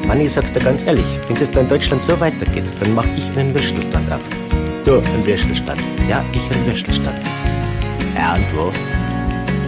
Mann, ich sag's dir ganz ehrlich, wenn es da in Deutschland so weitergeht, dann mach ich einen Würstelstand auf. Du, einen Würstelstand. Ja, ich einen Würstelstand. Ja, und wo?